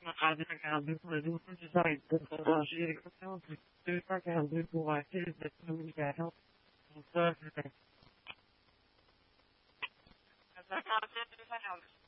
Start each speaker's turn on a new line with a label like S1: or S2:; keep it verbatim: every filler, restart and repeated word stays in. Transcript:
S1: Rádio Cacau pour le douze design de changer les questions du deux cent quarante-deux pour un fil de communication. Pour ça, c'est deux cent quarante-deux, deux cent quarante-deux.